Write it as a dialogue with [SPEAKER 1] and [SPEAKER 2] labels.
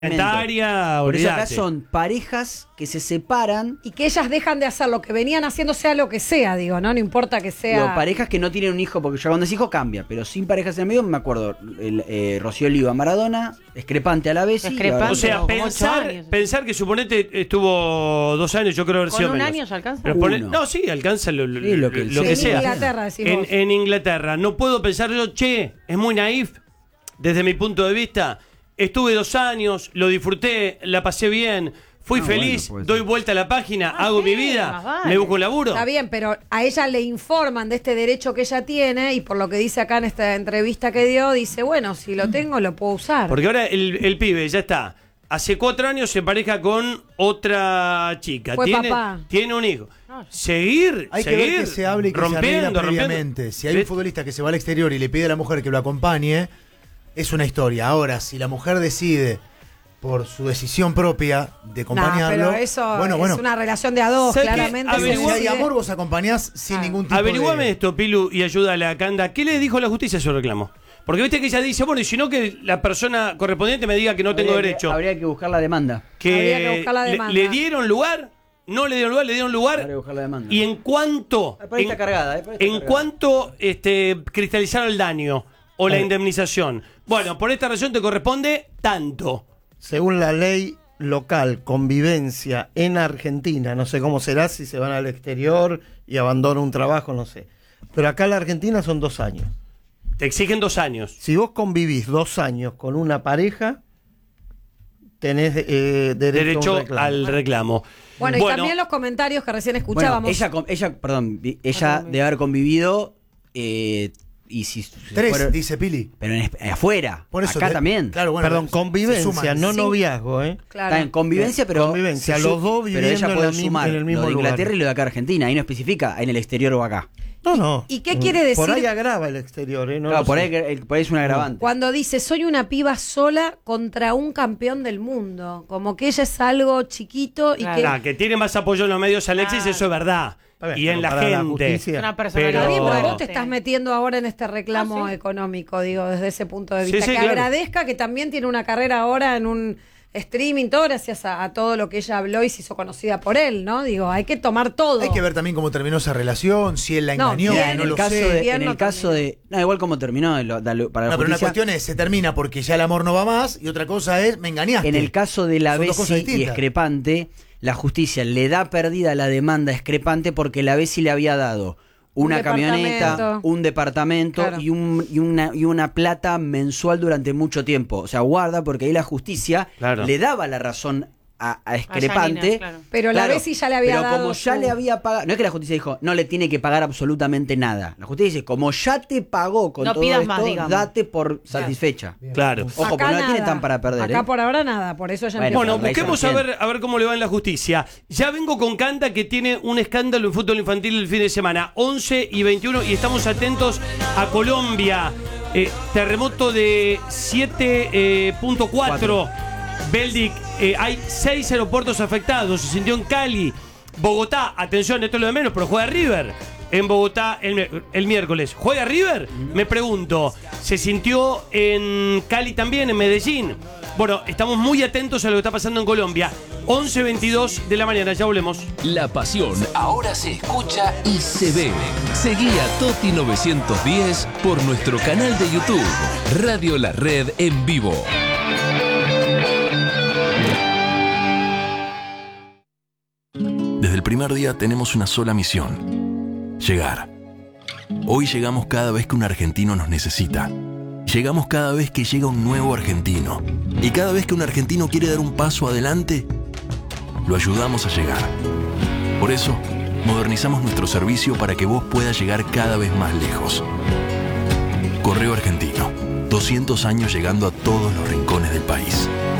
[SPEAKER 1] Por eso acá
[SPEAKER 2] olvidate.
[SPEAKER 1] son parejas que se separan.
[SPEAKER 3] Y que ellas dejan de hacer lo que venían haciendo, sea lo que sea, digo, ¿no? No importa que sea.
[SPEAKER 1] Digo, parejas que no tienen un hijo, porque ya cuando es hijo cambia, pero sin parejas en el medio, me acuerdo, Rocío Oliva, Maradona, discrepante a la vez.
[SPEAKER 2] O sea, pensar que suponete estuvo 2 años, yo creo que
[SPEAKER 4] ¿Con un año ya alcanza?
[SPEAKER 2] No, sí, alcanza lo que sea.
[SPEAKER 3] En Inglaterra, decimos.
[SPEAKER 2] En Inglaterra. No puedo pensar yo, es muy naif, desde mi punto de vista. Estuve 2 años, lo disfruté, la pasé bien, fui feliz,
[SPEAKER 1] bueno,
[SPEAKER 2] doy vuelta a la página, hago mi vida, me busco un laburo.
[SPEAKER 3] Está bien, pero a ella le informan de este derecho que ella tiene y por lo que dice acá en esta entrevista que dio, dice, bueno, si lo tengo, lo puedo usar.
[SPEAKER 2] Porque ahora el pibe ya está. Hace 4 años se pareja con otra chica. Tiene un hijo. Seguir
[SPEAKER 5] Hay que ver que se hable y que se arregla previamente. Si hay un futbolista que se va al exterior y le pide a la mujer que lo acompañe, es una historia. Ahora, si la mujer decide por su decisión propia de acompañarlo,
[SPEAKER 3] pero eso es una relación de a dos, claramente.
[SPEAKER 5] Si hay amor, vos acompañás sin ningún tipo
[SPEAKER 2] Averiguame esto, Pilu, y ayúdale a Canda. ¿Qué le dijo la justicia a su reclamo? Porque viste que ella dice, bueno, y si no, que la persona correspondiente me diga que no tengo derecho.
[SPEAKER 1] Habría que buscar la demanda.
[SPEAKER 3] Habría que buscar la demanda.
[SPEAKER 2] ¿Le dieron lugar? No le dieron lugar, le dieron lugar.
[SPEAKER 1] Habría que buscar la demanda.
[SPEAKER 2] Y en cuanto cristalizaron el daño o la indemnización. Bueno, por esta razón te corresponde tanto.
[SPEAKER 6] Según la ley local, convivencia en Argentina, no sé cómo será si se van al exterior y abandonan un trabajo, no sé. Pero acá en la Argentina son 2 años.
[SPEAKER 2] Te exigen 2 años.
[SPEAKER 6] Si vos convivís 2 años con una pareja, tenés derecho
[SPEAKER 2] al reclamo.
[SPEAKER 3] Bueno, y también los comentarios que recién escuchábamos.
[SPEAKER 1] Ella debe haber convivido... y si
[SPEAKER 5] 3, dice Pili.
[SPEAKER 1] Pero afuera.
[SPEAKER 5] Por eso
[SPEAKER 1] acá también.
[SPEAKER 5] Claro, bueno,
[SPEAKER 6] perdón, convivencia, no noviazgo,
[SPEAKER 1] Claro. Está en convivencia, pero
[SPEAKER 6] convivencia, los dos viviendo
[SPEAKER 1] pero ella puede sumar
[SPEAKER 6] en el mismo
[SPEAKER 1] lo de Inglaterra
[SPEAKER 6] lugar.
[SPEAKER 1] Y lo de acá Argentina. Ahí no especifica en el exterior o acá.
[SPEAKER 6] No.
[SPEAKER 3] ¿Y qué quiere decir?
[SPEAKER 6] Por ahí agrava el exterior, ¿eh?
[SPEAKER 1] Claro, por ahí es un agravante.
[SPEAKER 3] Cuando dice, soy una piba sola contra un campeón del mundo. Como que ella es algo chiquito y
[SPEAKER 2] que tiene más apoyo en los medios, Alexis, eso es verdad. Y en la gente.
[SPEAKER 3] Una persona pero vos te estás metiendo ahora en este reclamo económico, digo, desde ese punto de vista. Agradezca que también tiene una carrera ahora en un streaming, todo gracias a todo lo que ella habló y se hizo conocida por él, ¿no? Digo, hay que tomar todo.
[SPEAKER 5] Hay que ver también cómo terminó esa relación, si él la engañó,
[SPEAKER 1] en el caso de igual como terminó para la justicia.
[SPEAKER 5] Pero una cuestión es, se termina porque ya el amor no va más, y otra cosa es, me engañaste.
[SPEAKER 1] En el caso de la Bessi y Discrepante, la justicia le da perdida la demanda Discrepante porque la Bessi le había dado una camioneta, un departamento y una plata mensual durante mucho tiempo. O sea, guarda, porque ahí la justicia le daba la razón a Discrepante.
[SPEAKER 3] Pero la Bessi ya le había dado.
[SPEAKER 1] Pero como ya le había pagado. No es que la justicia dijo, no le tiene que pagar absolutamente nada. La justicia dice, como ya te pagó con todo esto,
[SPEAKER 4] más,
[SPEAKER 1] date por satisfecha.
[SPEAKER 2] Claro.
[SPEAKER 1] Ojo, porque no la tiene tan para perder.
[SPEAKER 3] Acá por ahora nada, por eso ya
[SPEAKER 2] Bueno, busquemos a ver cómo le va en la justicia. Ya vengo con Canta, que tiene un escándalo en fútbol infantil el fin de semana, 11 y 21, y estamos atentos a Colombia. Terremoto de 7.4. Beldic, hay 6 aeropuertos afectados. Se sintió en Cali, Bogotá. Atención, esto es lo de menos, pero juega River en Bogotá el miércoles. ¿Juega River? Me pregunto. Se sintió en Cali también, en Medellín. Bueno, estamos muy atentos a lo que está pasando en Colombia. 11:22 de la mañana, ya volvemos.
[SPEAKER 7] La pasión ahora se escucha y se ve. Seguí a Toti 910 por nuestro canal de YouTube, Radio La Red en vivo.
[SPEAKER 8] Desde el primer día tenemos una sola misión: llegar. Hoy llegamos cada vez que un argentino nos necesita. Llegamos cada vez que llega un nuevo argentino. Y cada vez que un argentino quiere dar un paso adelante, lo ayudamos a llegar. Por eso, modernizamos nuestro servicio para que vos puedas llegar cada vez más lejos. Correo Argentino, 200 años llegando a todos los rincones del país.